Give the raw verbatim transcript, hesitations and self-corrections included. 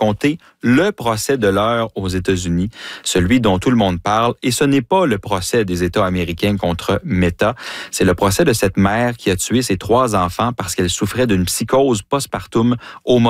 raconter le procès de l'heure aux États-Unis, celui dont tout le monde parle. Et ce n'est pas le procès des États américains contre Meta. C'est le procès de cette mère qui a tué ses trois enfants parce qu'elle souffrait d'une psychose postpartum au moment